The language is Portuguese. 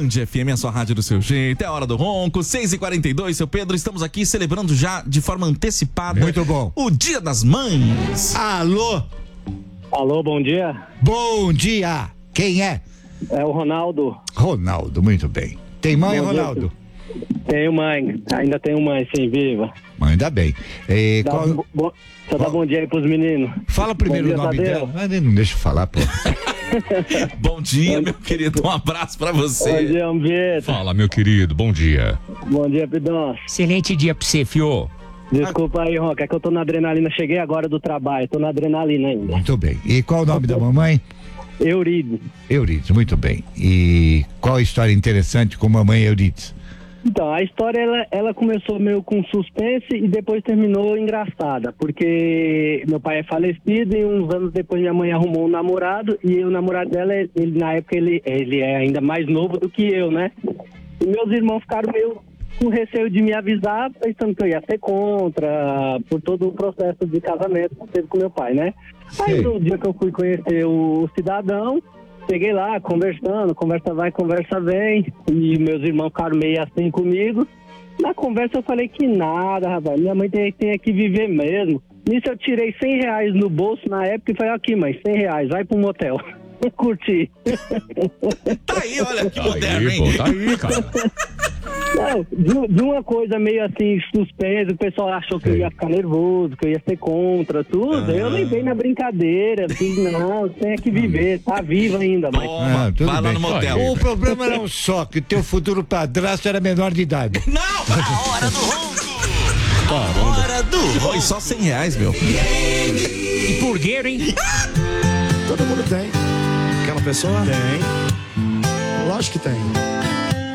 Band FM, a sua rádio do seu jeito, é a hora do ronco, 6h42, seu Pedro, estamos aqui celebrando já de forma antecipada. Muito bom. O Dia das Mães. Alô? Alô, bom dia. Bom dia. Quem é? É o Ronaldo. Ronaldo, muito bem. Tem mãe, Bom dia. Ronaldo? Tenho mãe, ainda tenho mãe, sim, viva. Mãe, ainda bem. Só dá bom dia aí pros meninos. Fala primeiro o Bom dia, nome Tadeu. dela. Não deixa eu falar, pô. Bom dia, meu querido, um abraço pra você. Bom dia, Ambieta. Fala, meu querido, bom dia. Bom dia, Pidão. Excelente dia pra você, fio. Desculpa aí, Roca, é que eu tô na adrenalina. Cheguei agora do trabalho, tô na adrenalina ainda. Muito bem. E qual o nome da mamãe? Eurides. Eurides, muito bem. E qual a história interessante com a mamãe Eurides? Então, a história, ela começou meio com suspense e depois terminou engraçada, porque meu pai é falecido e uns anos depois minha mãe arrumou um namorado e o namorado dela, ele, na época, ele é ainda mais novo do que eu, né? E meus irmãos ficaram meio com receio de me avisar, pensando que eu ia ser contra, por todo o processo de casamento que teve com meu pai, né? Aí, no dia que eu fui conhecer o cidadão, cheguei lá, conversando, conversa vai, conversa vem, e meus irmãos ficaram meio assim comigo. Na conversa eu falei que nada, rapaz, minha mãe tem que viver mesmo. Nisso eu tirei R$100 no bolso na época e falei, aqui mãe, R$100, vai pro motel. Curti. Tá aí, olha que Tá moderno, aí, hein? pô, tá aí, cara. Não, de uma coisa meio assim, suspense, o pessoal achou que eu ia ficar nervoso, que eu ia ser contra, tudo. Eu levei na brincadeira, fiz, não, tem que viver, tá vivo ainda, mas... Toma, tudo vai lá bem. no motel. O problema era só que teu futuro padrasto era menor de idade. Não! A hora do ronco! A hora do ronco! E só R$100, meu. E purgueiro, hein? Todo mundo tem. Aquela pessoa? Tem. Lógico que tem.